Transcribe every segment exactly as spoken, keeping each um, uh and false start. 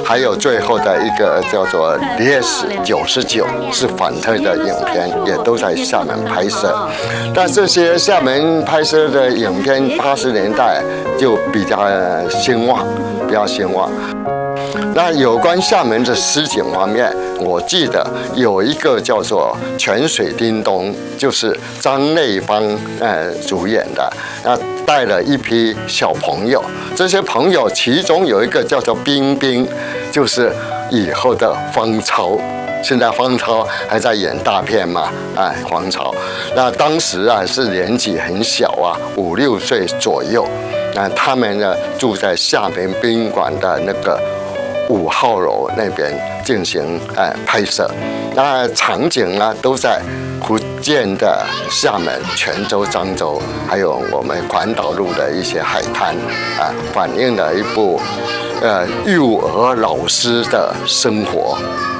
还有最后的一个叫做《烈士九十九》是反特的影片，也都在厦门拍摄。但这些厦门拍摄的影片，八十年代就比较兴旺，比较兴旺。那有关厦门的实景方面，我记得有一个叫做《泉水叮咚》，就是张内芳呃主演的，那带了一批小朋友，这些朋友其中有一个叫做冰冰，就是以后的方超。现在方超还在演大片嘛？哎，方超，那当时啊是年纪很小啊，五六岁左右。那他们呢住在厦门宾馆的那个五号楼那边进行呃拍摄，那场景呢都在福建的厦门、泉州、漳州，还有我们环岛路的一些海滩啊，反映了一部呃幼儿老师的生活。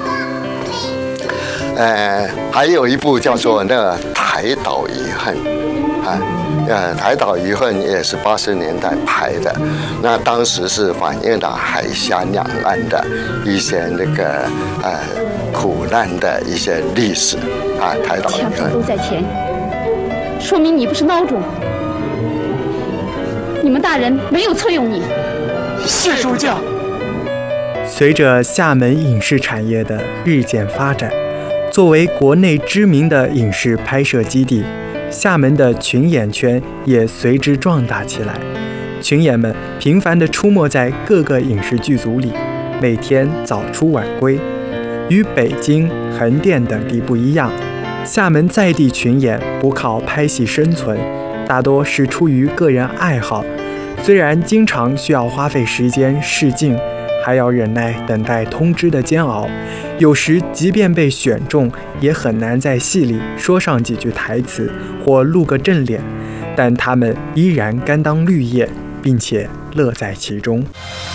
呃，还有一部叫做那个《台岛遗恨》啊。呃，《台岛遗恨》也是八十年代拍的，那当时是反映了海峡两岸的一些那个呃苦难的一些历史啊，《台岛遗恨》 都在前，说明你不是孬种，你们大人没有册用你。 是书教。 随着厦门影视产业的日渐发展，作为国内知名的影视拍摄基地，厦门的群演圈也随之壮大起来。群演们频繁地出没在各个影视剧组里，每天早出晚归。与北京、横店等地不一样，厦门在地群演不靠拍戏生存，大多是出于个人爱好。虽然经常需要花费时间试镜，还要忍耐等待通知的煎熬，有时即便被选中，也很难在戏里说上几句台词或露个正脸，但他们依然甘当绿叶，并且乐在其中。